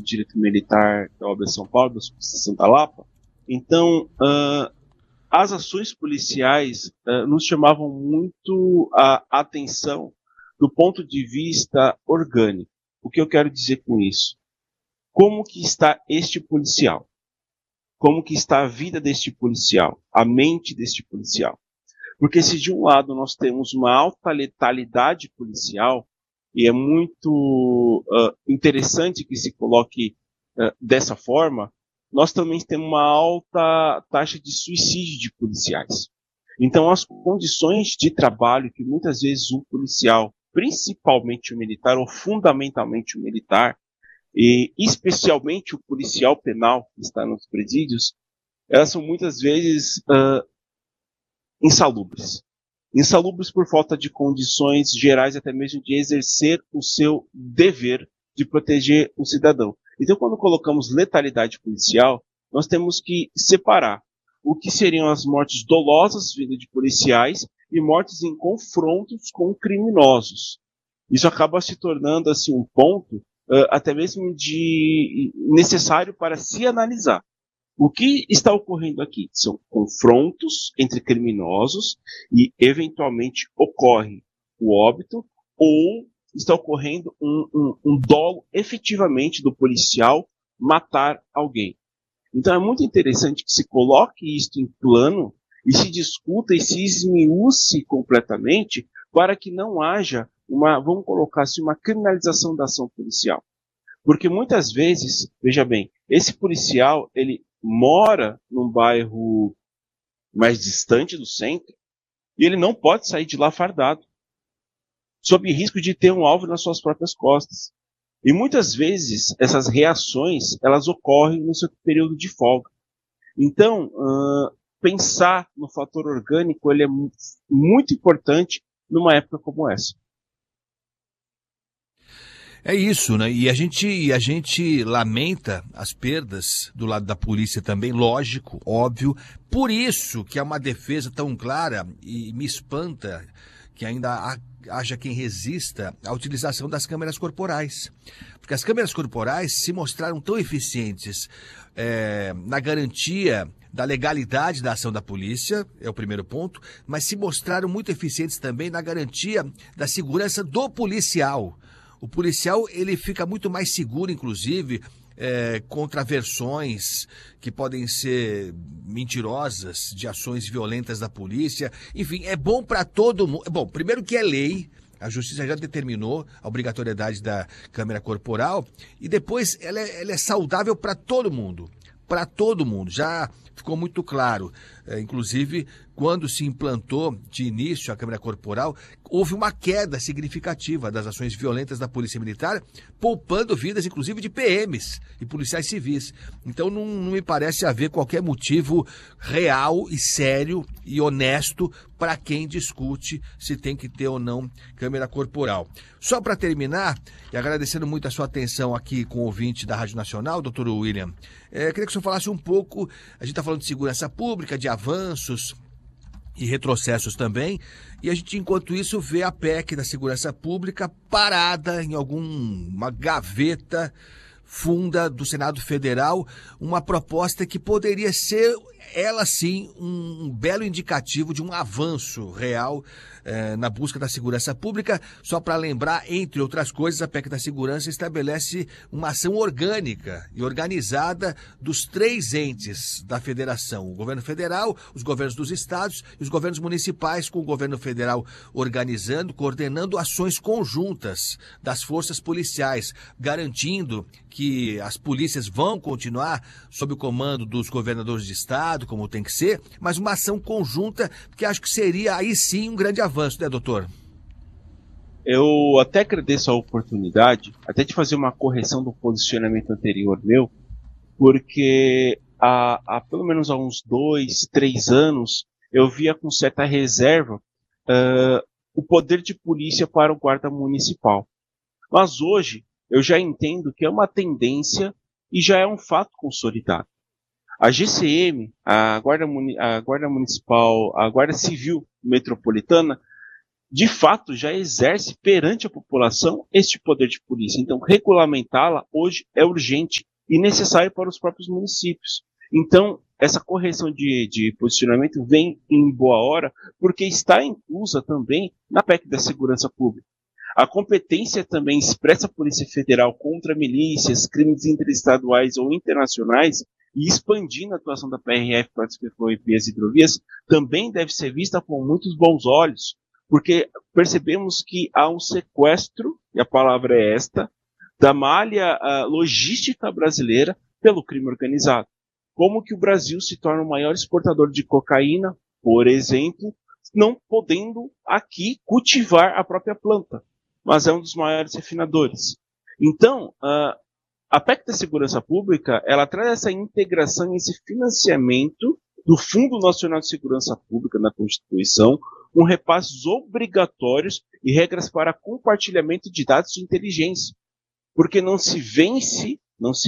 Direito Militar da OAB São Paulo, da Substituição da Lapa. Então, as ações policiais nos chamavam muito a atenção do ponto de vista orgânico. O que eu quero dizer com isso? Como que está este policial? Como que está a vida deste policial? A mente deste policial? Porque se de um lado nós temos uma alta letalidade policial, e é muito interessante que se coloque dessa forma, nós também temos uma alta taxa de suicídio de policiais. Então, as condições de trabalho que muitas vezes um policial, principalmente o militar, ou fundamentalmente o militar, e especialmente o policial penal que está nos presídios, elas são muitas vezes insalubres. Insalubres por falta de condições gerais, até mesmo de exercer o seu dever de proteger o cidadão. Então, quando colocamos letalidade policial, nós temos que separar o que seriam as mortes dolosas vindas de policiais e mortes em confrontos com criminosos. Isso acaba se tornando assim um ponto até mesmo de necessário para se analisar. O que está ocorrendo aqui? São confrontos entre criminosos e, eventualmente, ocorre o óbito ou está ocorrendo um dolo efetivamente do policial matar alguém. Então é muito interessante que se coloque isto em plano e se discuta e se esmiúce completamente para que não haja vamos colocar assim, uma criminalização da ação policial. Porque muitas vezes, veja bem, esse policial, ele mora num bairro mais distante do centro e ele não pode sair de lá fardado, sob risco de ter um alvo nas suas próprias costas. E muitas vezes essas reações elas ocorrem no seu período de folga. Então, pensar no fator orgânico ele é muito importante numa época como essa. É isso, né? E a gente lamenta as perdas do lado da polícia também, lógico, óbvio. Por isso que é uma defesa tão clara e me espanta que ainda haja quem resista à utilização das câmeras corporais. Porque as câmeras corporais se mostraram tão eficientes na garantia da legalidade da ação da polícia, é o primeiro ponto, mas se mostraram muito eficientes também na garantia da segurança do policial. O policial ele fica muito mais seguro, inclusive, contra versões que podem ser mentirosas de ações violentas da polícia. Enfim, é bom para todo mundo. Bom, primeiro que é lei, a justiça já determinou a obrigatoriedade da câmera corporal, e depois ela é saudável para todo mundo. Para todo mundo, já ficou muito claro. Inclusive, quando se implantou de início a câmera corporal, houve uma queda significativa das ações violentas da Polícia Militar, poupando vidas, inclusive, de PMs e policiais civis. Então, não me parece haver qualquer motivo real e sério e honesto para quem discute se tem que ter ou não câmera corporal. Só para terminar, e agradecendo muito a sua atenção aqui com o ouvinte da Rádio Nacional, doutor William, queria que o senhor falasse um pouco, a gente está falando de segurança pública, de avanços e retrocessos também, e a gente, enquanto isso, vê a PEC da segurança pública parada em alguma gaveta funda do Senado Federal, uma proposta que poderia ser, ela sim, um belo indicativo de um avanço real na busca da segurança pública. Só para lembrar, entre outras coisas, a PEC da segurança estabelece uma ação orgânica e organizada dos 3 entes da federação: o governo federal, os governos dos estados e os governos municipais, com o governo federal organizando, coordenando ações conjuntas das forças policiais, garantindo que as polícias vão continuar sob o comando dos governadores de estado, como tem que ser, mas uma ação conjunta que acho que seria aí sim um grande avanço, né, doutor? Eu até agradeço a oportunidade, até de fazer uma correção do posicionamento anterior meu, porque há pelo menos há uns 2, 3 anos, eu via com certa reserva o poder de polícia para o guarda municipal. Mas hoje, eu já entendo que é uma tendência e já é um fato consolidado. A GCM, a Guarda Municipal, a Guarda Civil Metropolitana, de fato, já exerce perante a população este poder de polícia. Então, regulamentá-la hoje é urgente e necessário para os próprios municípios. Então, essa correção de posicionamento vem em boa hora, porque está inclusa também na PEC da Segurança Pública. A competência também expressa a Polícia Federal contra milícias, crimes interestaduais ou internacionais, e expandindo a atuação da PRF para as ferrovias e hidrovias, também deve ser vista com muitos bons olhos, porque percebemos que há um sequestro, e a palavra é esta, da malha logística brasileira pelo crime organizado. Como que o Brasil se torna o maior exportador de cocaína, por exemplo, não podendo aqui cultivar a própria planta, mas é um dos maiores refinadores. Então, a PEC da Segurança Pública, ela traz essa integração, esse financiamento do Fundo Nacional de Segurança Pública na Constituição, com repasses obrigatórios e regras para compartilhamento de dados de inteligência. Porque não se vence,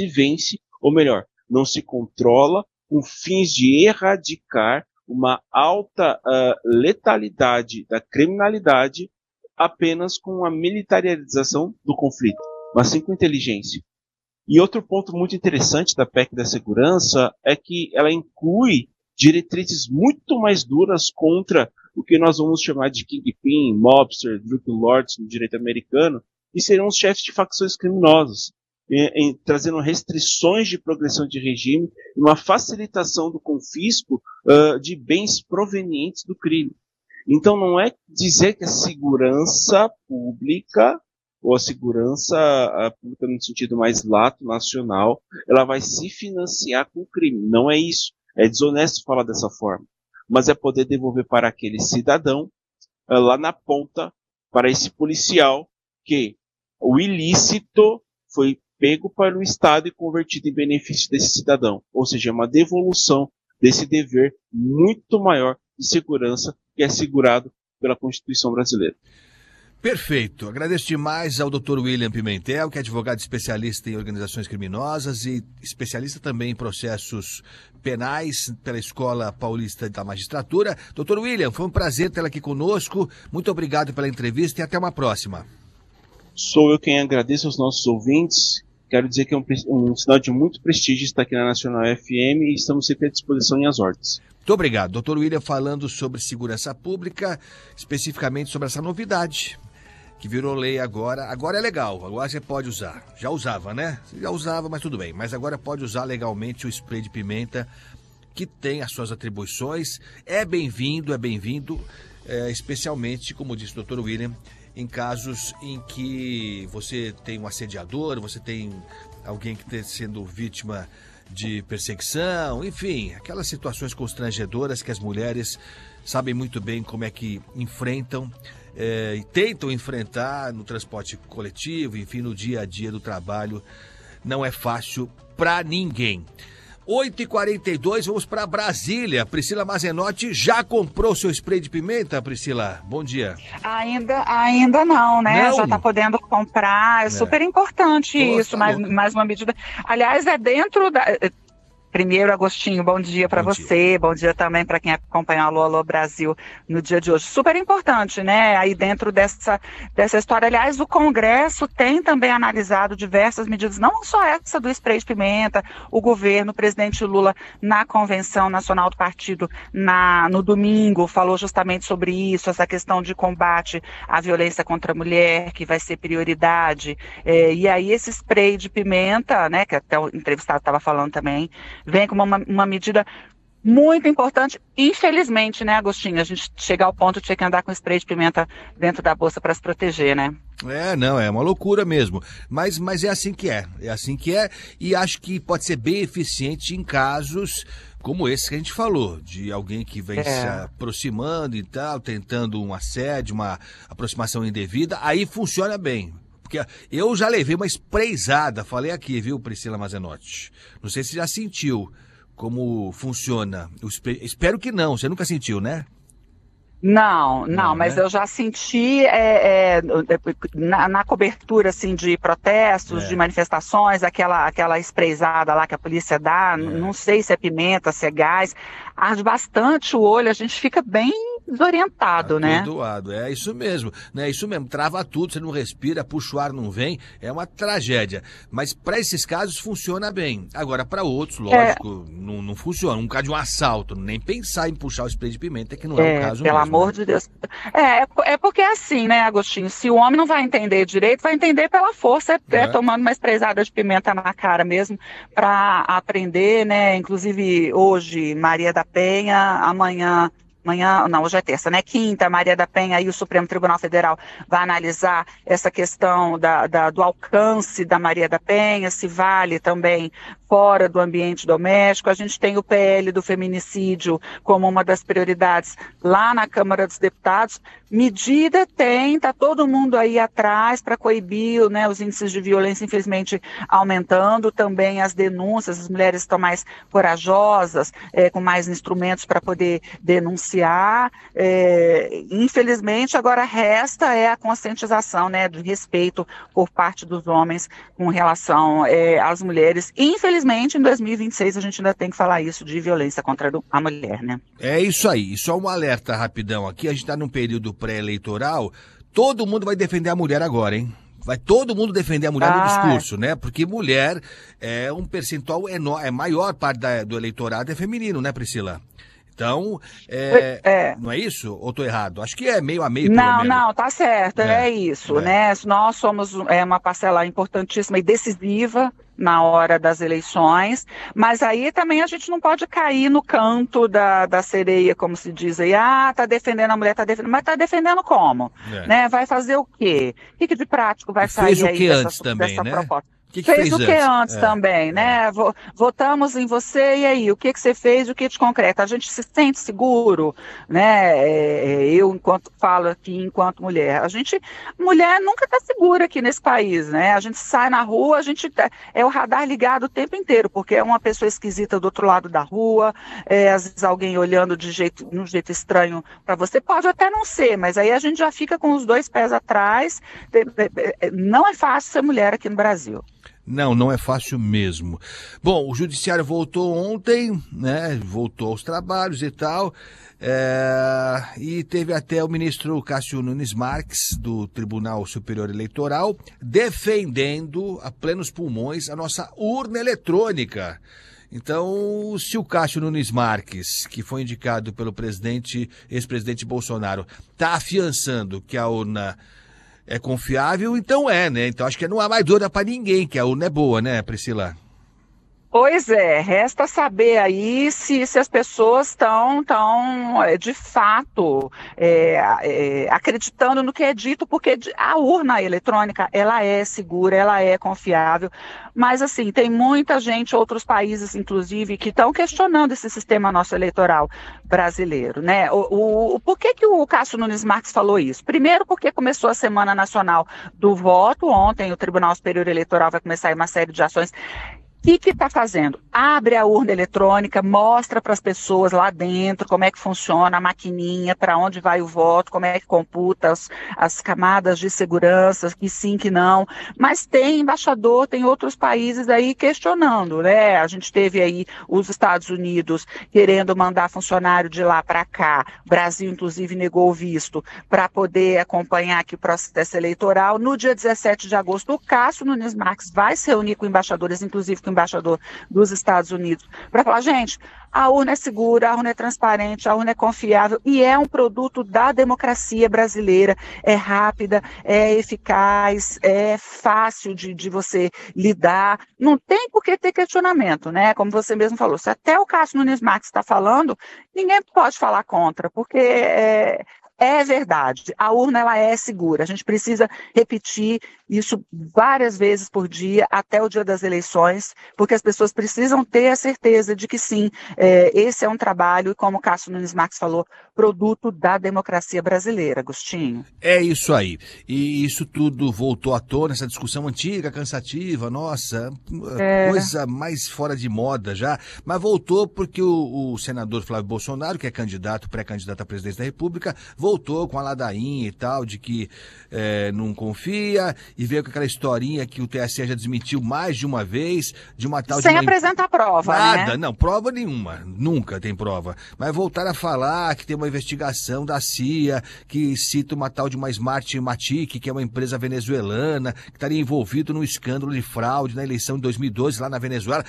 ou melhor, não se controla com fins de erradicar uma alta letalidade da criminalidade apenas com a militarização do conflito, mas sim com inteligência. E outro ponto muito interessante da PEC da Segurança é que ela inclui diretrizes muito mais duras contra o que nós vamos chamar de kingpin, mobster, drug lords no direito americano, e serão os chefes de facções criminosas, trazendo restrições de progressão de regime e uma facilitação do confisco de bens provenientes do crime. Então não é dizer que a segurança pública, ou a segurança pública no sentido mais lato, nacional, ela vai se financiar com o crime. Não é isso. É desonesto falar dessa forma. Mas é poder devolver para aquele cidadão, lá na ponta, para esse policial, que o ilícito foi pego para o Estado e convertido em benefício desse cidadão. Ou seja, é uma devolução desse dever muito maior de segurança que é assegurado pela Constituição brasileira. Perfeito. Agradeço demais ao Dr. William Pimentel, que é advogado especialista em organizações criminosas e especialista também em processos penais pela Escola Paulista da Magistratura. Dr. William, foi um prazer tê-lo aqui conosco. Muito obrigado pela entrevista e até uma próxima. Sou eu quem agradeço aos nossos ouvintes. Quero dizer que é um sinal de muito prestígio estar aqui na Nacional FM e estamos sempre à disposição e às ordens. Muito obrigado. Dr. William falando sobre segurança pública, especificamente sobre essa novidade que virou lei agora. Agora é legal, agora você pode usar. Já usava, né? Você já usava, mas tudo bem. Mas agora pode usar legalmente o spray de pimenta, que tem as suas atribuições. É bem-vindo, especialmente, como disse o Dr. William, em casos em que você tem um assediador, você tem alguém que está sendo vítima de perseguição, enfim, aquelas situações constrangedoras que as mulheres sabem muito bem como é que enfrentam e tentam enfrentar no transporte coletivo, enfim, no dia a dia do trabalho. Não é fácil para ninguém. 8h42, vamos para Brasília. Priscila Mazenotti já comprou seu spray de pimenta, Priscila? Bom dia. Ainda não, né? Não? Já está podendo comprar. É super importante isso, mais uma medida. Aliás, é dentro da... Primeiro, Agostinho, bom dia para você, bom dia também para quem acompanha o Alô Brasil no dia de hoje. Super importante, né? Aí dentro dessa história. Aliás, o Congresso tem também analisado diversas medidas, não só essa do spray de pimenta, o governo, o presidente Lula, na Convenção Nacional do Partido, no domingo, falou justamente sobre isso, essa questão de combate à violência contra a mulher, que vai ser prioridade. E aí esse spray de pimenta, né, que até o entrevistado estava falando também, vem como uma medida muito importante. Infelizmente, né, Agostinho? A gente chega ao ponto de ter que andar com spray de pimenta dentro da bolsa para se proteger, né? É uma loucura mesmo. Mas é assim que é. É assim que é, e acho que pode ser bem eficiente em casos como esse que a gente falou, de alguém que vem se aproximando e tal, tentando um assédio, uma aproximação indevida, aí funciona bem. Porque eu já levei uma sprayzada, falei aqui, viu, Priscila Mazenotti? Não sei se já sentiu como funciona o spray. Espero que não, você nunca sentiu, né? Não, mas né? eu já senti na cobertura assim, de protestos, de manifestações, aquela sprayzada lá que a polícia dá, não sei se é pimenta, se é gás, arde bastante o olho, a gente fica bem desorientado, né? Atordoado, é isso mesmo, né? Isso mesmo, trava tudo, você não respira, puxa o ar, não vem, é uma tragédia. Mas para esses casos funciona bem. Agora, para outros, lógico, não funciona. Um caso de um assalto, nem pensar em puxar o spray de pimenta, que não é o caso pelo mesmo. Amor de Deus. É porque é assim, né, Agostinho? Se o homem não vai entender direito, vai entender pela força, tomando uma esprezada de pimenta na cara mesmo, para aprender, né? Inclusive, hoje, Maria da Penha, amanhã, não, hoje é terça, né? Quinta, Maria da Penha e o Supremo Tribunal Federal vai analisar essa questão do alcance da Maria da Penha, se vale também fora do ambiente doméstico. A gente tem o PL do feminicídio como uma das prioridades lá na Câmara dos Deputados. Medida tem, está todo mundo aí atrás para coibir, né, os índices de violência, infelizmente, aumentando, também as denúncias, as mulheres estão mais corajosas, com mais instrumentos para poder denunciar. Infelizmente, agora resta a conscientização, né, do respeito por parte dos homens com relação às mulheres. Infelizmente, em 2026, a gente ainda tem que falar isso de violência contra a mulher, né? É isso aí. Só um alerta rapidão aqui. A gente está num período pré-eleitoral. Todo mundo vai defender a mulher agora, hein? Vai todo mundo defender a mulher no discurso, né? Porque mulher é um percentual enorme, maior parte do eleitorado é feminino, né, Priscila? Então, não é isso? Ou estou errado? Acho que é meio a meio, pelo menos. Não, tá certo, é isso, né? Nós somos uma parcela importantíssima e decisiva na hora das eleições, mas aí também a gente não pode cair no canto da sereia, como se diz aí, tá defendendo a mulher, tá defendendo, mas tá defendendo como? Né? Vai fazer o quê? O que de prático vai sair aí dessa proposta? Fez o que antes também, né? Votamos em você, e aí, o que você fez, o que de concreto? A gente se sente seguro, né? Eu, enquanto falo aqui, enquanto mulher, mulher nunca está segura aqui nesse país, né? A gente sai na rua, é o radar ligado o tempo inteiro, porque é uma pessoa esquisita do outro lado da rua, às vezes alguém olhando de um jeito estranho para você, pode até não ser, mas aí a gente já fica com os dois pés atrás. Não é fácil ser mulher aqui no Brasil. Não é fácil mesmo. Bom, o judiciário voltou ontem, né? Voltou aos trabalhos e tal. E teve até o ministro Cássio Nunes Marques, do Tribunal Superior Eleitoral, defendendo a plenos pulmões a nossa urna eletrônica. Então, se o Cássio Nunes Marques, que foi indicado pelo ex-presidente Bolsonaro, está afiançando que a urna é confiável, então né? Então acho que não há mais dúvida para ninguém que a urna é boa, né, Priscila? Pois resta saber aí se as pessoas estão de fato acreditando no que é dito, porque a urna eletrônica, ela é segura, ela é confiável, mas assim, tem muita gente, outros países inclusive, que estão questionando esse sistema nosso eleitoral brasileiro, né? Por que o Cássio Nunes Marques falou isso? Primeiro porque começou a Semana Nacional do Voto, ontem o Tribunal Superior Eleitoral vai começar uma série de ações. O que está fazendo? Abre a urna eletrônica, mostra para as pessoas lá dentro como é que funciona a maquininha, para onde vai o voto, como é que computa as camadas de segurança, que sim, que não. Mas tem embaixador, tem outros países aí questionando, né? A gente teve aí os Estados Unidos querendo mandar funcionário de lá para cá. O Brasil, inclusive, negou o visto para poder acompanhar aqui o processo eleitoral. No dia 17 de agosto, o Cássio Nunes Marques vai se reunir com embaixadores, inclusive com o embaixador dos Estados Unidos, para falar, gente, a urna é segura, a urna é transparente, a urna é confiável e é um produto da democracia brasileira, é rápida, é eficaz, é fácil de você lidar, não tem por que ter questionamento, né? Como você mesmo falou, se até o Cássio Nunes Marques está falando, ninguém pode falar contra, porque é verdade, a urna ela é segura, a gente precisa repetir isso várias vezes por dia até o dia das eleições, porque as pessoas precisam ter a certeza de que sim, esse é um trabalho, e como o Cássio Nunes Marques falou, produto da democracia brasileira, Agostinho. É isso aí, e isso tudo voltou à tona, essa discussão antiga, cansativa, nossa, coisa mais fora de moda já, mas voltou porque o senador Flávio Bolsonaro, que é pré-candidato à presidência da República, voltou voltou com a ladainha e tal, de que não confia, e veio com aquela historinha que o TSE já desmentiu mais de uma vez, de uma tal Sem de... apresentar prova, Nada, né? não, prova nenhuma, nunca tem prova. Mas voltaram a falar que tem uma investigação da CIA, que cita uma tal de uma Smartmatic, que é uma empresa venezuelana, que estaria envolvido num escândalo de fraude na eleição de 2012 lá na Venezuela.